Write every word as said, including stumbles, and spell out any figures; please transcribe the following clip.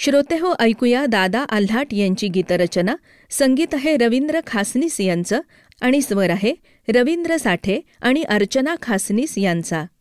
श्रोतेहो, ऐकूया दादा आल्हाट यांची गीतरचना. संगीत आहे रवींद्र खासनीस यांचं आणि स्वर आहे रवींद्र साठे आणि अर्चना खासनीस यांचा.